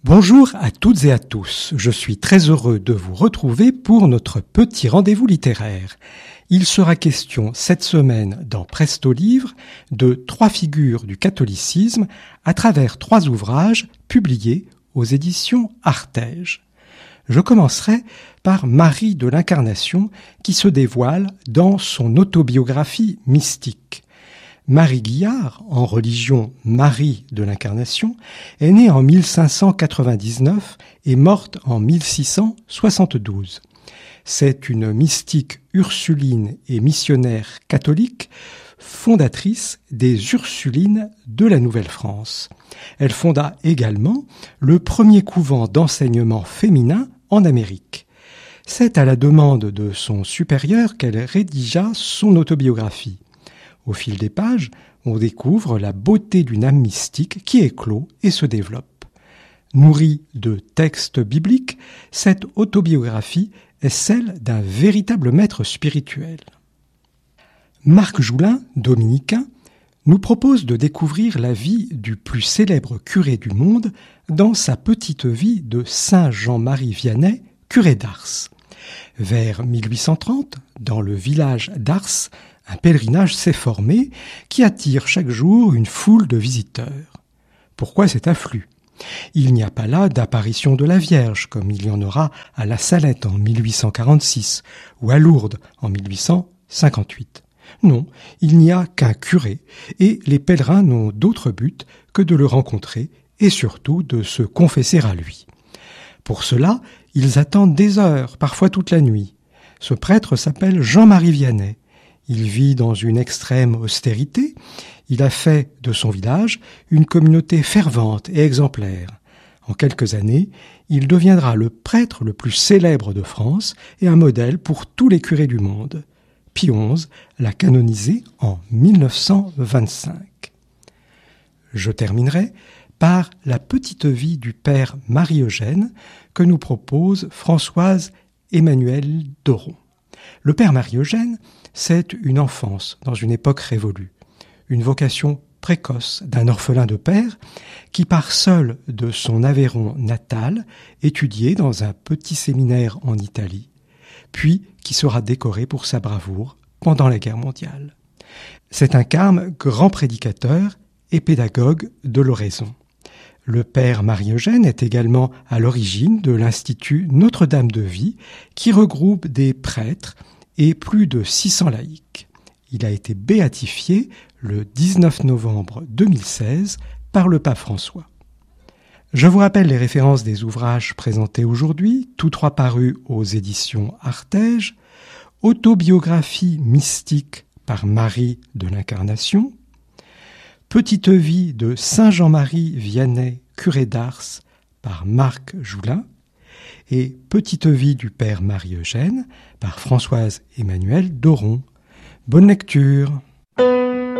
Bonjour à toutes et à tous, je suis très heureux de vous retrouver pour notre petit rendez-vous littéraire. Il sera question cette semaine dans Presto Livre de 3 figures du catholicisme à travers 3 ouvrages publiés aux éditions Artege. Je commencerai par Marie de l'Incarnation qui se dévoile dans son autobiographie mystique. Marie Guillard, en religion Marie de l'Incarnation, est née en 1599 et morte en 1672. C'est une mystique ursuline et missionnaire catholique, fondatrice des Ursulines de la Nouvelle-France. Elle fonda également le premier couvent d'enseignement féminin en Amérique. C'est à la demande de son supérieur qu'elle rédigea son autobiographie. Au fil des pages, on découvre la beauté d'une âme mystique qui éclot et se développe. Nourrie de textes bibliques, cette autobiographie est celle d'un véritable maître spirituel. Marc Joulin, dominicain, nous propose de découvrir la vie du plus célèbre curé du monde dans sa petite vie de Saint Jean-Marie Vianney, curé d'Ars. Vers 1830, dans le village d'Ars, un pèlerinage s'est formé qui attire chaque jour une foule de visiteurs. Pourquoi cet afflux ? Il n'y a pas là d'apparition de la Vierge, comme il y en aura à La Salette en 1846 ou à Lourdes en 1858. Non, il n'y a qu'un curé, et les pèlerins n'ont d'autre but que de le rencontrer et surtout de se confesser à lui. Pour cela, ils attendent des heures, parfois toute la nuit. Ce prêtre s'appelle Jean-Marie Vianney. Il vit dans une extrême austérité. Il a fait de son village une communauté fervente et exemplaire. En quelques années, il deviendra le prêtre le plus célèbre de France et un modèle pour tous les curés du monde. Pie XI l'a canonisé en 1925. Je terminerai par la petite vie du père Marie-Eugène que nous propose Françoise Emmanuelle Doron. Le père Marie-Eugène, c'est une enfance dans une époque révolue, une vocation précoce d'un orphelin de père qui part seul de son Aveyron natal étudier dans un petit séminaire en Italie, puis qui sera décoré pour sa bravoure pendant la guerre mondiale. C'est un carme grand prédicateur et pédagogue de l'oraison. Le père Marie-Eugène est également à l'origine de l'Institut Notre-Dame de Vie qui regroupe des prêtres et plus de 600 laïcs. Il a été béatifié le 19 novembre 2016 par le pape François. Je vous rappelle les références des ouvrages présentés aujourd'hui, tous 3 parus aux éditions Artege, Autobiographie mystique par Marie de l'Incarnation, Petite vie de Saint Jean-Marie Vianney, curé d'Ars, par Marc Joulin, et Petite vie du père Marie-Eugène, par Françoise Emmanuelle Doron. Bonne lecture.